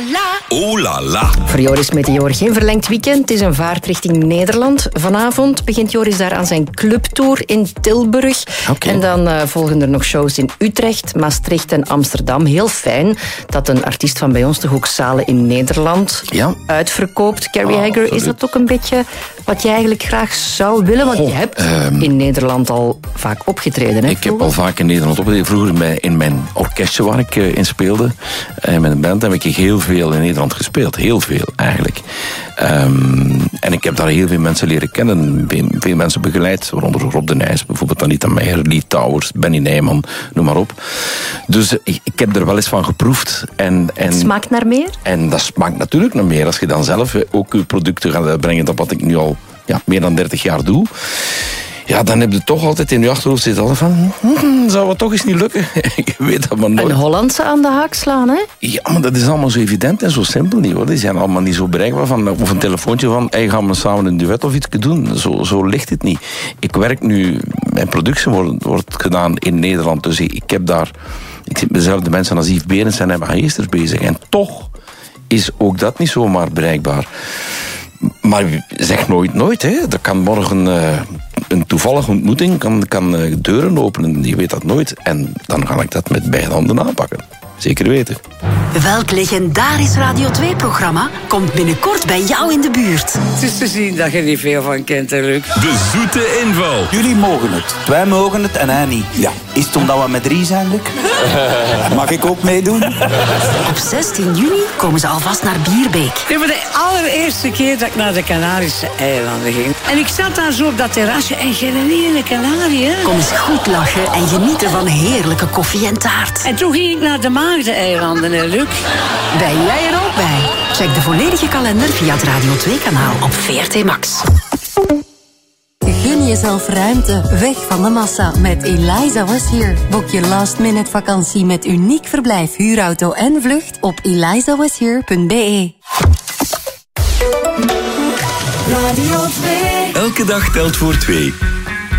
Oh la la. Voor Joris Meteor geen verlengd weekend. Het is een vaart richting Nederland. Vanavond begint Joris daar aan zijn clubtour in Tilburg. Okay. En dan volgen er nog shows in Utrecht, Maastricht en Amsterdam. Heel fijn dat een artiest van bij ons toch ook zalen in Nederland uitverkoopt. Carrie Hagger, is dat ook een beetje wat je eigenlijk graag zou willen? Want je hebt in Nederland al vaak opgetreden. Hè, ik heb al vaak in Nederland opgetreden. Vroeger in mijn orkestje waar ik in speelde, met een band, heb ik heel veel in Nederland gespeeld. Heel veel, eigenlijk. En ik heb daar heel veel mensen leren kennen. Veel mensen begeleid, waaronder Rob de Nijs, bijvoorbeeld Anita Meijer, Lee Towers, Benny Nijman, noem maar op. Dus ik heb er wel eens van geproefd. Het smaakt naar meer? En dat smaakt natuurlijk naar meer. Als je dan zelf ook je producten gaat uitbrengen, dat wat ik nu al meer dan 30 jaar doe. Ja, dan heb je toch altijd in je achterhoofd zitten van, zou het toch eens niet lukken? Ik weet dat maar nooit. Een Hollandse aan de haak slaan, hè? Ja, maar dat is allemaal zo evident en zo simpel niet, hoor. Die zijn allemaal niet zo bereikbaar van, of een telefoontje van, gaan we samen een duet of iets doen. Zo ligt het niet. Ik werk nu, mijn productie wordt gedaan in Nederland, dus ik heb daar, ik zit met dezelfde mensen als Yves Berends en Emma Heesters bezig. En toch is ook dat niet zomaar bereikbaar. Maar zeg nooit, hè. Er kan morgen een toevallige ontmoeting kan deuren openen. Je weet dat nooit. En dan ga ik dat met beide handen aanpakken. Zeker weten. Welk legendarisch Radio 2-programma komt binnenkort bij jou in de buurt? Het is te zien dat je niet veel van kent, hè, Luc. De zoete inval. Jullie mogen het. Wij mogen het en hij niet. Ja. Is het omdat we met 3 zijn, Luc? Mag ik ook meedoen? Op 16 juni komen ze alvast naar Bierbeek. Dit was de allereerste keer dat ik naar de Canarische eilanden ging. En ik zat daar zo op dat terrasje en geen ene Canarie, hè. Kom eens goed lachen en genieten van heerlijke koffie en taart. En toen ging ik naar de Maagdeneilanden, hè, Luc. Ben jij er ook bij? Check de volledige kalender via het Radio 2-kanaal op VRT Max. Gun jezelf ruimte, weg van de massa met Eliza Was Here. Boek je last-minute vakantie met uniek verblijf, huurauto en vlucht op elizawashere.be. Elke dag telt voor 2.